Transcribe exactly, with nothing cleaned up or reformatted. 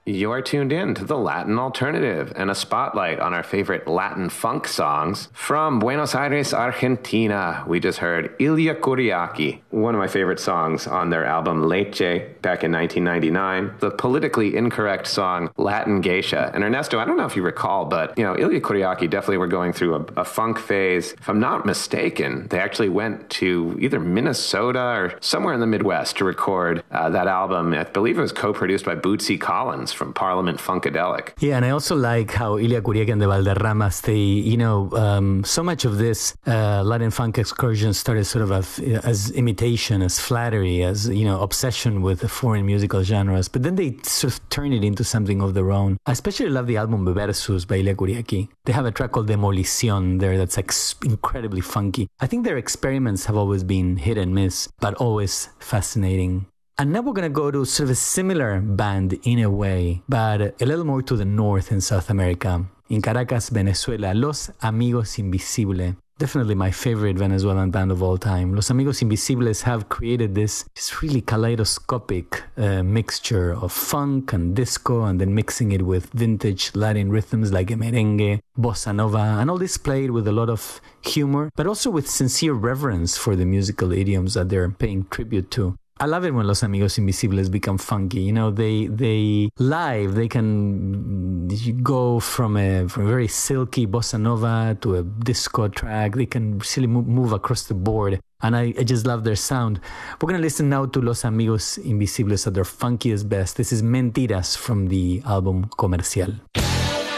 You're tuned in to the Latin Alternative and a spotlight on our favorite Latin funk songs from Buenos Aires, Argentina. We just heard Ilia Kuriaki, one of my favorite songs on their album Leche back in nineteen ninety-nine. The politically incorrect song Latin Geisha. And Ernesto, I don't know if you recall, but you know, Ilia Kuriaki definitely were going through a, a funk phase. If I'm not mistaken, they actually went to either Minnesota or somewhere in the Midwest to record uh, that album. I believe it was co-produced by Bootsy Collins from Parliament Funkadelic. Yeah, and I also like how Ilia Kuriaki and the Valderramas, they, you know, um, so much of this uh, Latin funk excursion started sort of as, as imitation, as flattery, as, you know, obsession with foreign musical genres. But then they sort of turn it into something of their own. I especially love the album Versus by Ilia Kuriaki. They have a track called Demolición there that's like incredibly funky. I think their experiments have always been hit and miss, but always fascinating. And now we're going to go to sort of a similar band in a way, but a little more to the north in South America. In Caracas, Venezuela, Los Amigos Invisibles. Definitely my favorite Venezuelan band of all time. Los Amigos Invisibles have created this, this really kaleidoscopic uh, mixture of funk and disco, and then mixing it with vintage Latin rhythms like merengue, bossa nova, and all this played with a lot of humor, but also with sincere reverence for the musical idioms that they're paying tribute to. I love it when Los Amigos Invisibles become funky. You know, they they live, they can go from a, from a very silky bossa nova to a disco track. They can really move, move across the board. And I, I just love their sound. We're going to listen now to Los Amigos Invisibles at their funkiest best. This is Mentiras from the album Comercial.